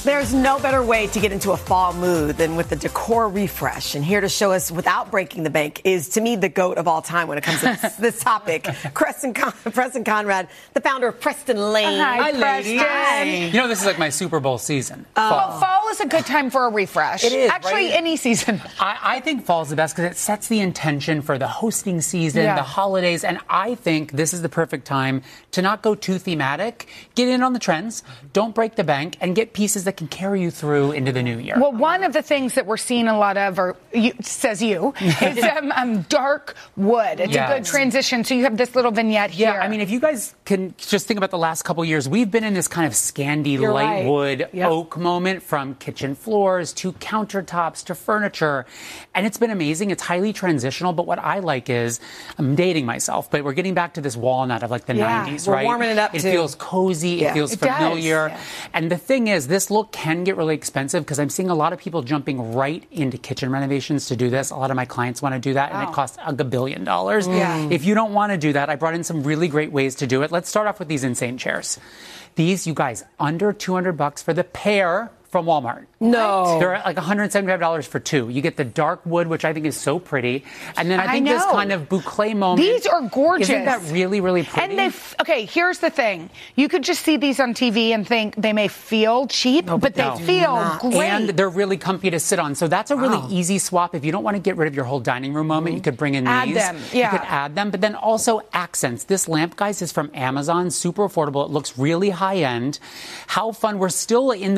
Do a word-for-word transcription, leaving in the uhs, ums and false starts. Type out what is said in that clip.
There's no better way to get into a fall mood than with a decor refresh. And here to show us without breaking the bank is, to me, the GOAT of all time when it comes to this topic. Preston, Con- Preston Conrad, the founder of Preston Lane. Hi, Hi, Preston. Hi. You know, this is like my Super Bowl season. Uh, fall. Well, fall is a good time for a refresh. It is. Actually, right? any season. I, I think fall's the best because it sets the intention for the hosting season, Yeah. the holidays, and I think this is the perfect time to not go too thematic. Get in on the trends, don't break the bank, and get pieces that can carry you through into the new year. Well, one of the things that we're seeing a lot of, or you, says you, is um, um, dark wood. It's Yes. a good transition. So you have this little vignette here. Yeah, I mean, if you guys can just think about the last couple years, we've been in this kind of Scandi You're light right. wood Yep. oak moment, from kitchen floors to countertops to furniture. And it's been amazing. It's highly transitional. But what I like is, I'm dating myself, but we're getting back to this walnut of like the Yeah, nineties, we're right? warming it up, It too. feels cozy. Yeah. It feels It does, familiar. yeah. And the thing is, this look can get really expensive because I'm seeing a lot of people jumping right into kitchen renovations to do this. A lot of my clients want to do that, and Wow. it costs a billion dollars. Yeah. If you don't want to do that, I brought in some really great ways to do it. Let's start off with these insane chairs. These, you guys, under two hundred bucks for the pair from Walmart. No. They're like one hundred seventy-five dollars for two. You get the dark wood, which I think is so pretty. And then I I think this know. kind of boucle moment. These are gorgeous. Isn't that really, really pretty? And they, f- okay, here's the thing. You could just see these on T V and think they may feel cheap, but they no. feel great. And they're really comfy to sit on. So that's a really Wow. easy swap. If you don't want to get rid of your whole dining room moment, you could bring in Add these. them, yeah. You could add them. But then also accents. This lamp, guys, is from Amazon. Super affordable. It looks really high end. How fun. We're still in the